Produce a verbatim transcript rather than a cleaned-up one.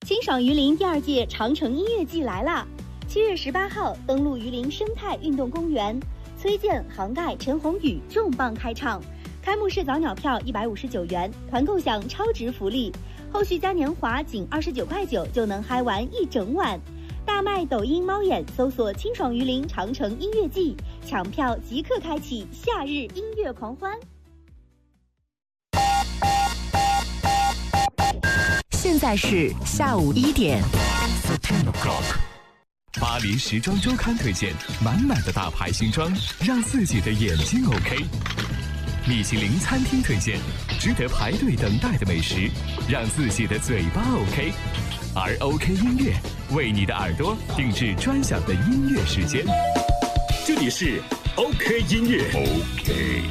清爽榆林第二届长城音乐季来啦！七月十八号登陆榆林生态运动公园，崔健、杭盖、陈鸿宇重磅开唱。开幕式早鸟票一百五十九元，团购享超值福利，后续嘉年华仅二十九块九就能嗨玩一整晚。大麦抖音猫眼搜索“清爽榆林长城音乐季”，抢票即刻开启夏日音乐狂欢。 现在是下午一点。 巴黎时装周刊推荐满满的大牌新装，让自己的眼睛 OK。米其林餐厅推荐值得排队等待的美食，让自己的嘴巴 OK。而 OK 音乐为你的耳朵定制专享的音乐时间。 这里是 OK 音乐 OK。